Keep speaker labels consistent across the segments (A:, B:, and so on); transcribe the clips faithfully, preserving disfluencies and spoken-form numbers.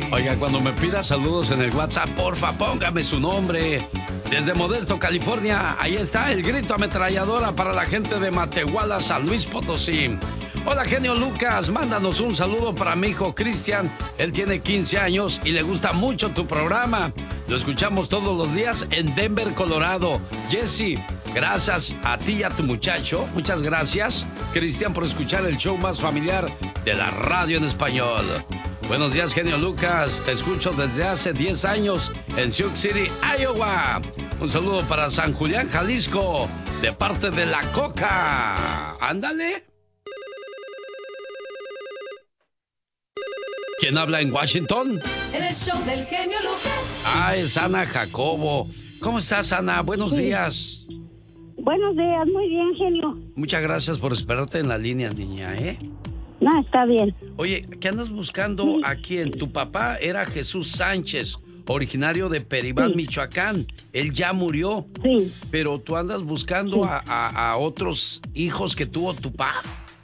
A: Oiga, cuando me pida saludos en el WhatsApp, porfa, póngame su nombre. Desde Modesto, California, ahí está el grito ametralladora para la gente de Matehuala, San Luis Potosí. Hola, genio Lucas, mándanos un saludo para mi hijo Cristian. Él tiene quince años y le gusta mucho tu programa. Lo escuchamos todos los días en Denver, Colorado. Jesse, gracias a ti y a tu muchacho. Muchas gracias, Cristian, por escuchar el show más familiar de la radio en español. Buenos días, genio Lucas. Te escucho desde hace diez años en Sioux City, Iowa. Un saludo para San Julián, Jalisco, de parte de La Coca. Ándale. ¿Quién habla en Washington?
B: En el show del genio Lucas.
A: Ah, es Ana Jacobo. ¿Cómo estás, Ana? Buenos sí. días.
C: Buenos días, muy bien, genio.
A: Muchas gracias por esperarte en la línea, niña, ¿eh?
C: No, está bien.
A: Oye, ¿qué andas buscando sí. a quién? Tu papá era Jesús Sánchez, originario de Peribán, sí. Michoacán. Él ya murió. Sí. Pero tú andas buscando sí. a, a, a otros hijos que tuvo tu papá.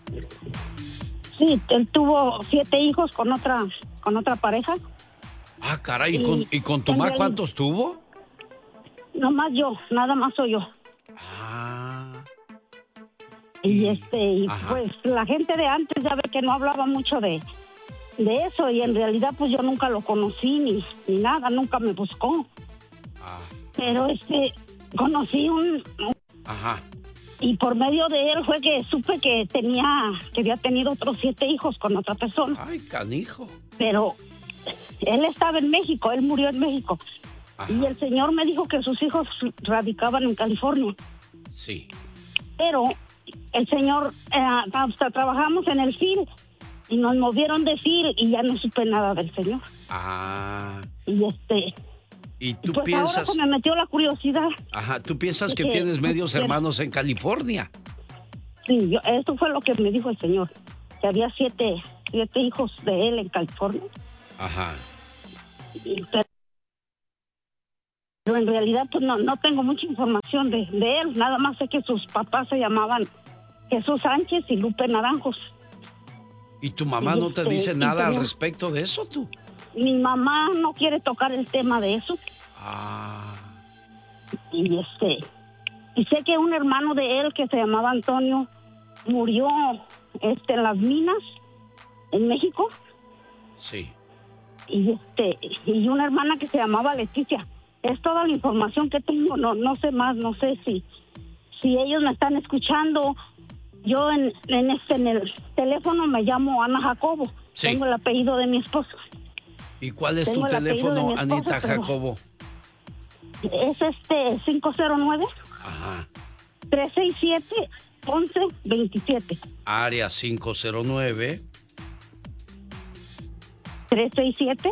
C: Sí, él tuvo siete hijos con otra con otra pareja.
A: Ah, caray, ¿y, ¿y con, ¿y con tu mamá cuántos tuvo?
C: No más yo, nada más soy yo.
A: Ah.
C: Y este, y pues la gente de antes ya ve que no hablaba mucho de, de eso, y en realidad pues yo nunca lo conocí ni, ni nada, nunca me buscó. Ah. Pero este, conocí un...
A: Ajá.
C: Y por medio de él fue que supe que tenía, que había tenido otros siete hijos con otra persona.
A: Ay, canijo.
C: Pero él estaba en México, él murió en México. Ajá. Y el señor me dijo que sus hijos radicaban en California.
A: Sí.
C: Pero el señor, eh, hasta trabajamos en el F I L y nos movieron de F I L y ya no supe nada del señor.
A: Ah.
C: Y este...
A: ¿Y tú
C: pues
A: piensas?
C: Ahora se me metió la curiosidad.
A: Ajá, ¿tú piensas que, que tienes medios que, hermanos en California?
C: Sí, yo, eso fue lo que me dijo el señor, que había siete, siete hijos de él en California.
A: Ajá.
C: Y, pero, pero en realidad pues no, no tengo mucha información de, de él, nada más sé que sus papás se llamaban Jesús Sánchez y Lupe Naranjos.
A: ¿Y tu mamá
C: y
A: no
C: este,
A: te dice nada
C: tenía,
A: al respecto de eso, tú?
C: Mi mamá no quiere tocar el tema de eso.
A: Ah.
C: Y este, y sé que un hermano de él que se llamaba Antonio murió este en las minas en México.
A: Sí.
C: Y este, y una hermana que se llamaba Leticia. Es toda la información que tengo, no no sé más, no sé si si ellos me están escuchando. Yo en en este en el teléfono me llamo Ana Jacobo. Sí. Tengo el apellido de mi esposo.
A: ¿Y cuál es
C: Tengo
A: tu teléfono, esposo, Anita
C: pero...
A: Jacobo?
C: Es este cinco cero nueve, tres seis siete, once veintisiete.
A: Área cinco cero nueve,
C: tres seis siete,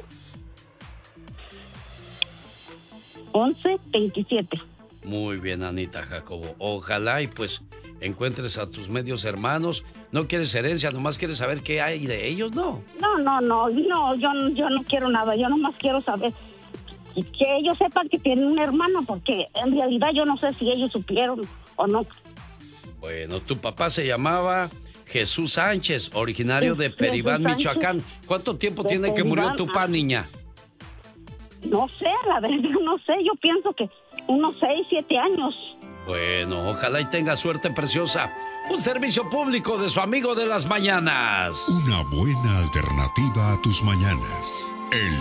C: once veintisiete.
A: Muy bien, Anita Jacobo. Ojalá y pues encuentres a tus medios hermanos. No quieres herencia, nomás quieres saber qué hay de ellos, ¿no?
C: No, no, no, no, yo, yo no quiero nada. Yo nomás quiero saber que ellos sepan que tienen un hermano, porque en realidad yo no sé si ellos supieron o no.
A: Bueno, tu papá se llamaba Jesús Sánchez, originario de Peribán, Michoacán. ¿Cuánto tiempo tiene que murió tu papá, niña?
C: No sé, la verdad, no sé. Yo pienso que unos seis, siete años.
A: Bueno, ojalá y tenga suerte, preciosa. Un servicio público de su amigo de las mañanas.
D: Una buena alternativa a tus mañanas. El